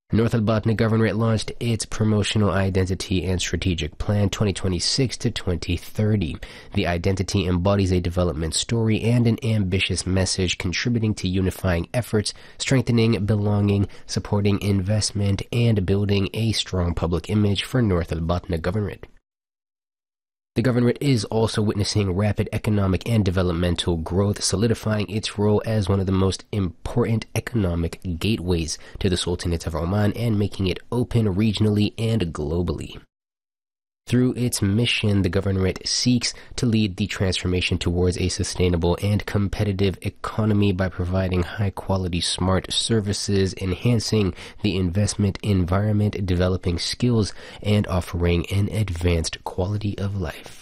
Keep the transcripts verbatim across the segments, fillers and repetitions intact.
North Al-Batna Governorate launched its Promotional Identity and Strategic Plan twenty twenty-six to twenty thirty. The identity embodies a development story and an ambitious message, contributing to unifying efforts, strengthening belonging, supporting investment, and building a strong public image for North Al-Batna Governorate. The governorate is also witnessing rapid economic and developmental growth, solidifying its role as one of the most important economic gateways to the Sultanate of Oman and making it open regionally and globally. Through its mission, the governorate seeks to lead the transformation towards a sustainable and competitive economy by providing high-quality smart services, enhancing the investment environment, developing skills, and offering an advanced quality of life.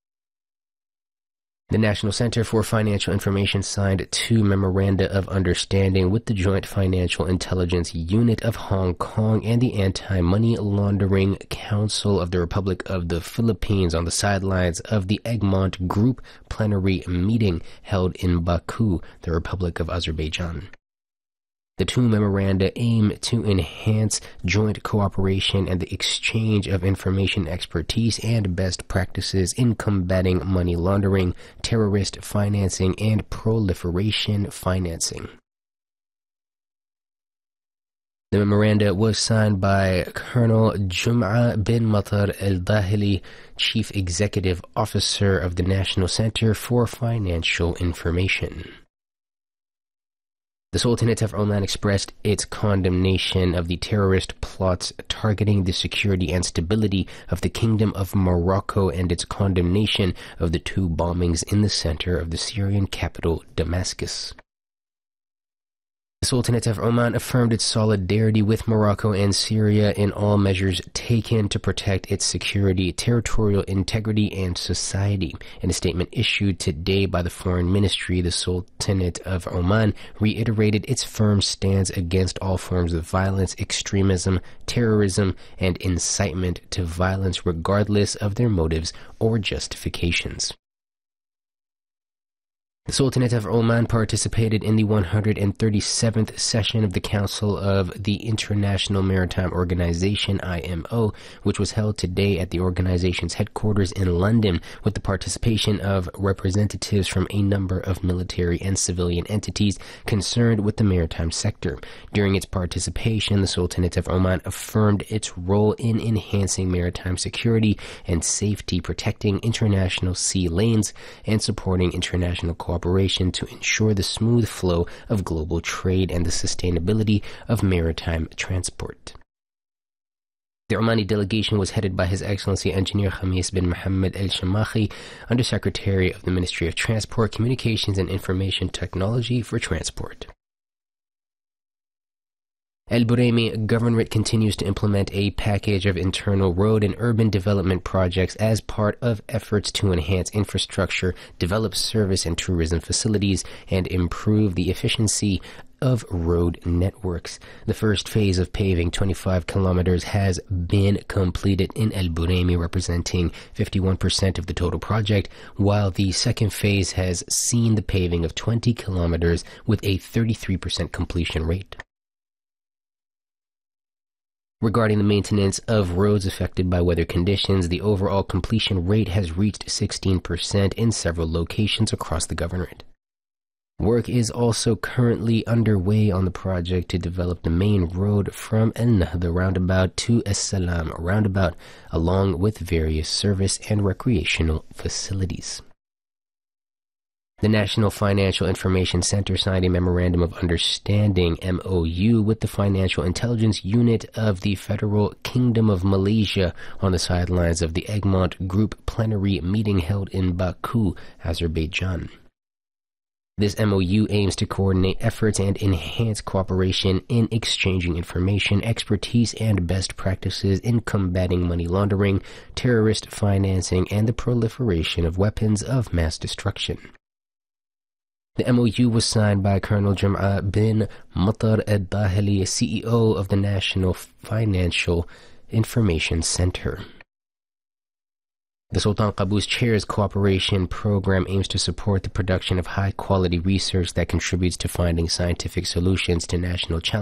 The National Center for Financial Information signed two memoranda of understanding with the Joint Financial Intelligence Unit of Hong Kong and the Anti-Money Laundering Council of the Republic of the Philippines on the sidelines of the Egmont Group plenary meeting held in Baku, the Republic of Azerbaijan. The two memoranda aim to enhance joint cooperation and the exchange of information expertise and best practices in combating money laundering, terrorist financing, and proliferation financing. The memoranda was signed by Colonel Jum'a bin Matar al-Dahili, Chief Executive Officer of the National Center for Financial Information. The Sultanate of Oman expressed its condemnation of the terrorist plots targeting the security and stability of the Kingdom of Morocco and its condemnation of the two bombings in the center of the Syrian capital, Damascus. The Sultanate of Oman affirmed its solidarity with Morocco and Syria in all measures taken to protect its security, territorial integrity, and society. In a statement issued today by the Foreign Ministry, the Sultanate of Oman reiterated its firm stance against all forms of violence, extremism, terrorism, and incitement to violence regardless of their motives or justifications. The Sultanate of Oman participated in the one hundred thirty-seventh session of the Council of the International Maritime Organization, I M O, which was held today at the organization's headquarters in London, with the participation of representatives from a number of military and civilian entities concerned with the maritime sector. During its participation, the Sultanate of Oman affirmed its role in enhancing maritime security and safety, protecting international sea lanes, and supporting international cooperation Cooperation to ensure the smooth flow of global trade and the sustainability of maritime transport. The Omani delegation was headed by His Excellency Engineer Khamis bin Mohammed Al Shamakhi, Undersecretary of the Ministry of Transport, Communications and Information Technology for Transport. Al Buraimi Governorate continues to implement a package of internal road and urban development projects as part of efforts to enhance infrastructure, develop service and tourism facilities, and improve the efficiency of road networks. The first phase of paving, twenty-five kilometers, has been completed in Al Buraimi, representing fifty-one percent of the total project, while the second phase has seen the paving of twenty kilometers with a thirty-three percent completion rate. Regarding the maintenance of roads affected by weather conditions, the overall completion rate has reached sixteen percent in several locations across the governorate. Work is also currently underway on the project to develop the main road from Al Nahda roundabout to As Salam roundabout, along with various service and recreational facilities. The National Financial Information Center signed a Memorandum of Understanding, M O U, with the Financial Intelligence Unit of the Federal Kingdom of Malaysia on the sidelines of the Egmont Group plenary meeting held in Baku, Azerbaijan. This M O U aims to coordinate efforts and enhance cooperation in exchanging information, expertise, and best practices in combating money laundering, terrorist financing, and the proliferation of weapons of mass destruction. The M O U was signed by Colonel Jum'a bin Matar al-Dahili, C E O of the National Financial Information Center. The Sultan Qaboos Chair's cooperation program aims to support the production of high-quality research that contributes to finding scientific solutions to national challenges